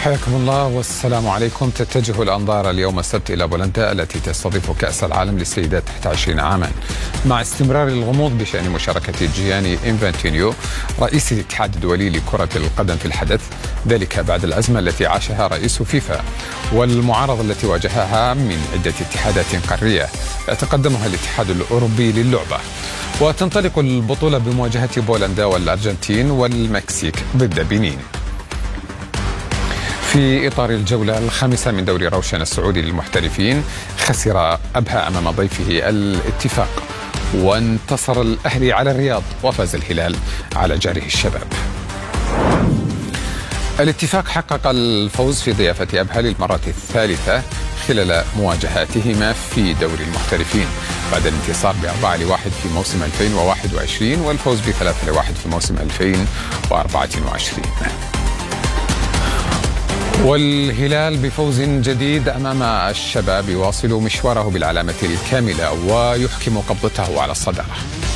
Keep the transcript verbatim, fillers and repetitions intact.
حياكم الله والسلام عليكم. تتجه الأنظار اليوم السبت إلى بولندا التي تستضيف كأس العالم للسيدات تحت عشرين عاما، مع استمرار الغموض بشأن مشاركة جياني إنفانتينيو رئيس الاتحاد الدولي لكرة القدم في الحدث، ذلك بعد الأزمة التي عاشها رئيس فيفا والمعارضة التي واجهها من عدة اتحادات قارية يتقدمها الاتحاد الأوروبي للعبة. وتنطلق البطولة بمواجهة بولندا والأرجنتين والمكسيك ضد بنين. في إطار الجولة الخامسة من دوري روشن السعودي للمحترفين، خسر أبها أمام ضيفه الاتفاق، وانتصر الأهلي على الرياض، وفاز الهلال على جاره الشباب. الاتفاق حقق الفوز في ضيافة أبها للمرة الثالثة خلال مواجهاتهما في دوري المحترفين، بعد الانتصار بأربعة لواحد في موسم ألفين وواحد وعشرين والفوز بثلاثة لواحد في موسم ألفين وأربعة وعشرين. والهلال بفوز جديد أمام الشباب يواصل مشواره بالعلامة الكاملة ويحكم قبضته على الصدارة.